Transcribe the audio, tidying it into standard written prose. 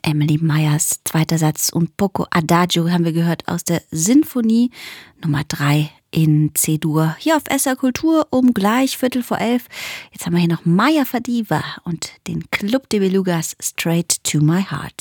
Emily Meyers zweiter Satz und Poco Adagio haben wir gehört aus der Sinfonie Nummer 3 in C-Dur. Hier auf SR Kultur um gleich 11:15. Jetzt haben wir hier noch Maya Fadiva und den Club de Belugas Straight to My Heart.